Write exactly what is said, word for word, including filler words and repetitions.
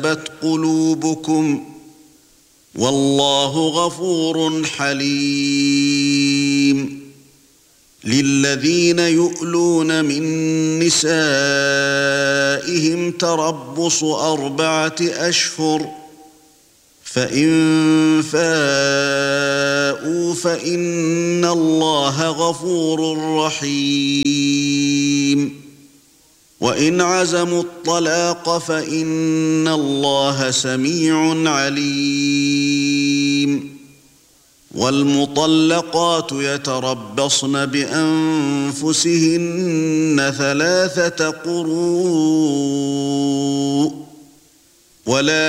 قلوبكم والله غفور حليم. للذين يؤلون من نسائهم تربص أربعة أشهر فإن فاءوا فإن الله غفور رحيم. وإن عزموا الطلاق فإن الله سميع عليم. والمطلقات يتربصن بأنفسهن ثلاثة قروء ولا